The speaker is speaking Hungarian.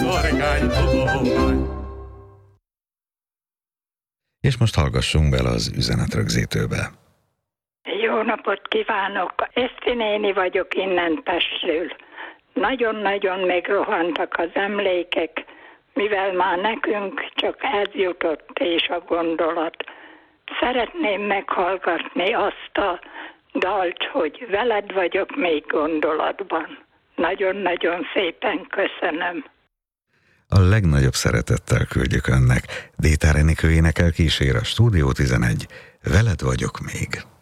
szorgány tudomány. És most hallgassunk bele az üzenetrögzítőbe. Jó napot kívánok! Eszti néni vagyok innen Pestről. Nagyon-nagyon megrohantak az emlékek, mivel már nekünk csak ez jutott és a gondolat. Szeretném meghallgatni azt a dalt, hogy veled vagyok még gondolatban. Nagyon-nagyon szépen köszönöm. A legnagyobb szeretettel küldjük önnek. Détár Enikő énekel, kísér a Stúdió 11. Veled vagyok még.